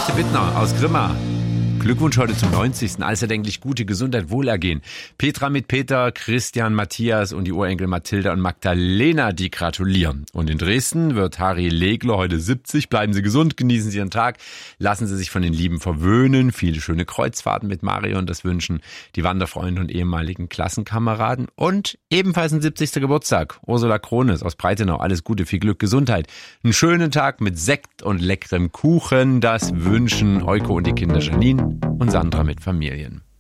Beate Wittner aus Grimma. Glückwunsch heute zum 90. Alles erdenklich gute Gesundheit, Wohlergehen. Petra mit Peter, Christian, Matthias und die Urenkel Mathilda und Magdalena, die gratulieren. Und in Dresden wird Harry Legler heute 70. Bleiben Sie gesund, genießen Sie Ihren Tag. Lassen Sie sich von den Lieben verwöhnen. Viele schöne Kreuzfahrten mit Marion, das wünschen die Wanderfreunde und ehemaligen Klassenkameraden. Und ebenfalls ein 70. Geburtstag. Ursula Krones aus Breitenau. Alles Gute, viel Glück, Gesundheit. Einen schönen Tag mit Sekt und leckerem Kuchen. Das wünschen Euko und die Kinder Janine und Sandra mit Familien.